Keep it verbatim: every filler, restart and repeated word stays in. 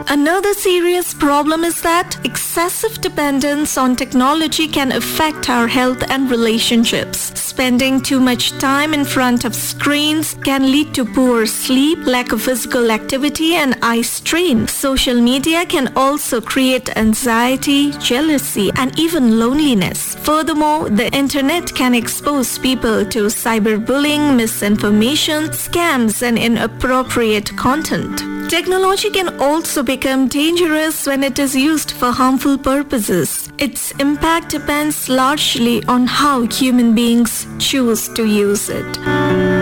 Another serious problem is that excessive dependence on technology can affect our health and relationships. Spending too much time in front of screens can lead to poor sleep, lack of physical activity, and eye strain. Social media can also create anxiety, jealousy, and even loneliness. Furthermore, the internet can expose people to cyberbullying, misinformation, scams, and inappropriate content. Technology can also become dangerous when it is used for harmful purposes. Its impact depends largely on how human beings choose to use it.